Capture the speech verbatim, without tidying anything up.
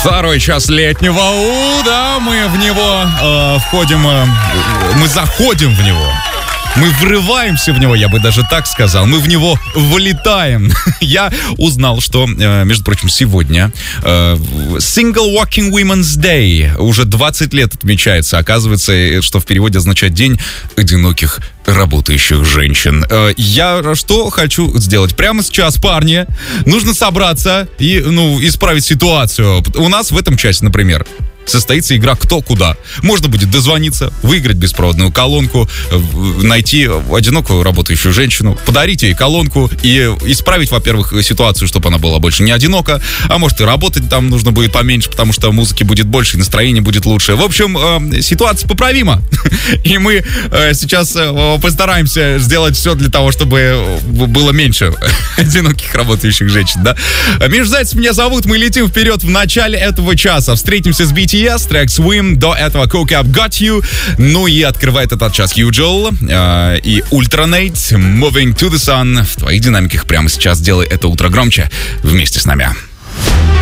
Второй час летнего У, да, мы в него э, входим, э, мы заходим в него. Мы врываемся в него, я бы даже так сказал. Мы в него вылетаем. Я узнал, что, между прочим, сегодня э, Single Walking Women's Day уже двадцать лет отмечается. Оказывается, что в переводе означает День одиноких работающих женщин. Э, я что хочу сделать? Прямо сейчас, парни, нужно собраться и, ну, исправить ситуацию. У нас в этом часе, например, состоится игра «Кто куда». Можно будет дозвониться, выиграть беспроводную колонку, найти одинокую работающую женщину, подарить ей колонку и исправить, во-первых, ситуацию, чтобы она была больше не одинока, а может и работать там нужно будет поменьше, потому что музыки будет больше, и настроение будет лучше. В общем, э, ситуация поправима. И мы э, сейчас э, постараемся сделать все для того, чтобы было меньше одиноких работающих женщин, да. Миш Зайцев меня зовут, мы летим вперед в начале этого часа. Встретимся с би ти эс, трек Swim, до этого Coke Up Got You, ну и открывает этот час Юджел э, и Ультранейт, Moving to the Sun. В твоих динамиках прямо сейчас делай это утро громче вместе с нами.